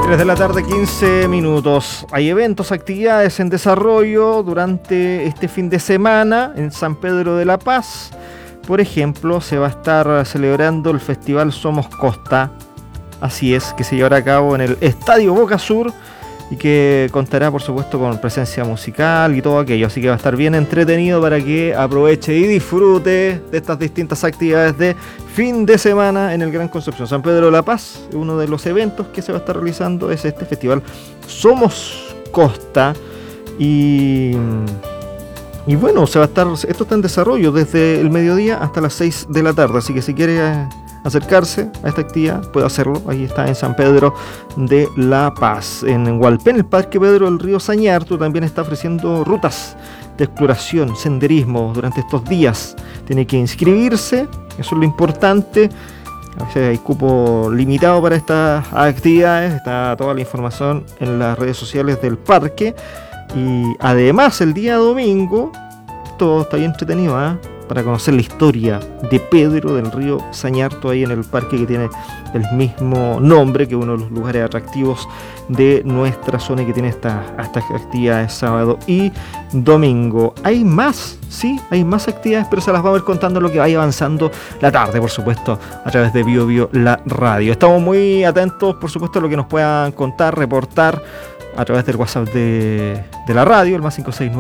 3 de la tarde, 15 minutos. Hay eventos, actividades en desarrollo durante este fin de semana en San Pedro de la Paz. Por ejemplo, se va a estar celebrando el Festival Somos Costa. Así es, que se llevará a cabo en el Estadio Boca Sur y que contará, por supuesto, con presencia musical y todo aquello. Así que va a estar bien entretenido para que aproveche y disfrute de estas distintas actividades de fin de semana en el Gran Concepción. San Pedro de la Paz, uno de los eventos que se va a estar realizando es este festival Somos Costa. Y bueno, esto está en desarrollo desde el mediodía hasta las 6 de la tarde. Así que si quiere acercarse a esta actividad, puede hacerlo. Ahí está en San Pedro de la Paz. En Hualpén, el Parque Pedro del Río Sañartu también está ofreciendo rutas de exploración, senderismo durante estos días. Tiene que inscribirse, eso es lo importante. A veces hay cupo limitado para estas actividades. Está toda la información en las redes sociales del parque. Y además el día domingo todo está bien entretenido, para conocer la historia de Pedro del Río Sañartu ahí en el parque que tiene el mismo nombre, que es uno de los lugares atractivos de nuestra zona y que tiene estas actividades sábado y domingo. Hay más, sí, hay más actividades, pero se las vamos a ir contando lo que vaya avanzando la tarde, por supuesto, a través de Bio Bio, la radio. Estamos muy atentos, por supuesto, a lo que nos puedan contar, reportar a través del WhatsApp de la radio, el +569